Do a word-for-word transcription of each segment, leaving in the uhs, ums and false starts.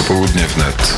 Popołudnie wnet.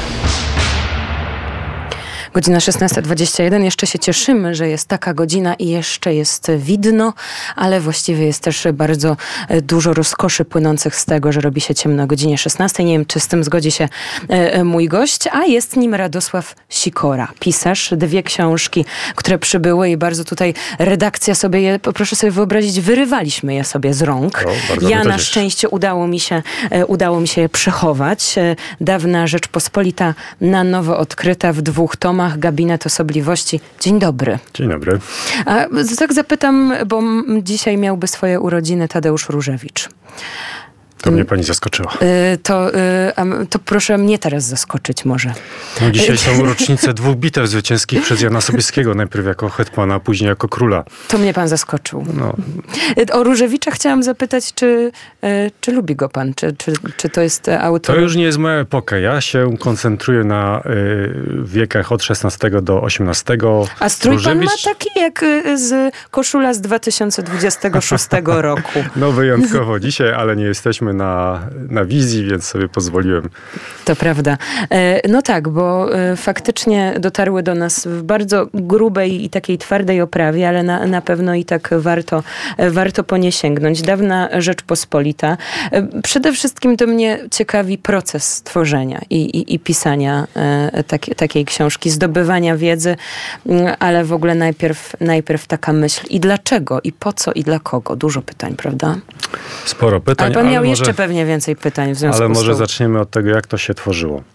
Godzina szesnasta dwadzieścia jeden. Jeszcze się cieszymy, że jest taka godzina i jeszcze jest widno, ale właściwie jest też bardzo dużo rozkoszy płynących z tego, że robi się ciemno o godzinie szesnastej. Nie wiem, czy z tym zgodzi się e, mój gość, a jest nim Radosław Sikora, pisarz. Dwie książki, które przybyły i bardzo tutaj redakcja sobie je, proszę sobie wyobrazić, wyrywaliśmy je sobie z rąk. O, ja na szczęście udało mi się, e, udało mi się je przechować. E, Dawna Rzeczpospolita na nowo odkryta w dwóch tomach. Gabinet Osobliwości. Dzień dobry. Dzień dobry. A tak zapytam, bo dzisiaj miałby swoje urodziny Tadeusz Różewicz. To mnie pani zaskoczyła. To, to proszę mnie teraz zaskoczyć może. No, dzisiaj są rocznice dwóch bitew zwycięskich przez Jana Sobieskiego. Najpierw jako hetmana, a później jako króla. To mnie pan zaskoczył. No. O Różewicza chciałam zapytać, czy, czy lubi go pan? Czy, czy, czy to jest autor? To już nie jest moja epoka. Ja się koncentruję na y, wiekach od szesnastego do osiemnastego. A strój Różewicz... pan ma taki jak z koszula z dwa tysiące dwudziestego szóstego roku. No wyjątkowo dzisiaj, ale nie jesteśmy Na, na wizji, więc sobie pozwoliłem. To prawda. No tak, bo faktycznie dotarły do nas w bardzo grubej i takiej twardej oprawie, ale na, na pewno i tak warto, warto po nie sięgnąć. Dawna Rzeczpospolita. Przede wszystkim to mnie ciekawi proces tworzenia i, i, i pisania tak, takiej książki, zdobywania wiedzy, ale w ogóle najpierw, najpierw taka myśl. I dlaczego? I po co? I dla kogo? Dużo pytań, prawda? Sporo pytań. Ale pan miał ale jeszcze może, pewnie więcej pytań w związku ale z może tym. zaczniemy od tego, jak to się tworzyło.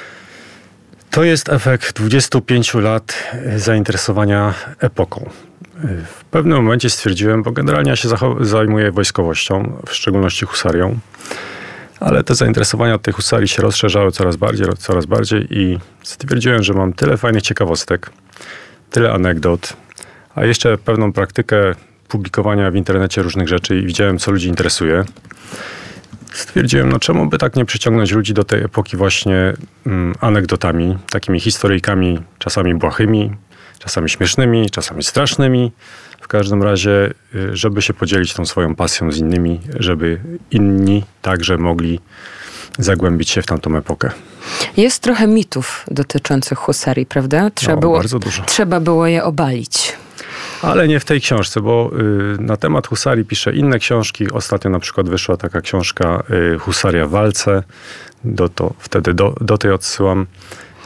To jest efekt dwudziestu pięciu lat zainteresowania epoką. W pewnym momencie stwierdziłem, bo generalnie ja się zajmuję wojskowością, w szczególności husarią, ale te zainteresowania od tej husarii się rozszerzały coraz bardziej, coraz bardziej i stwierdziłem, że mam tyle fajnych ciekawostek, tyle anegdot, a jeszcze pewną praktykę publikowania w internecie różnych rzeczy i widziałem, co ludzi interesuje. Stwierdziłem, no czemu by tak nie przyciągnąć ludzi do tej epoki właśnie mm, anegdotami, takimi historyjkami, czasami błahymi, czasami śmiesznymi, czasami strasznymi. W każdym razie, żeby się podzielić tą swoją pasją z innymi, żeby inni także mogli zagłębić się w tamtą epokę. Jest trochę mitów dotyczących husarii, prawda? Trzeba, no, było, bardzo dużo. Trzeba było je obalić. Ale nie w tej książce, bo y, na temat husarii piszę inne książki. Ostatnio na przykład wyszła taka książka y, Husaria w walce. Do, to, wtedy do, do tej odsyłam.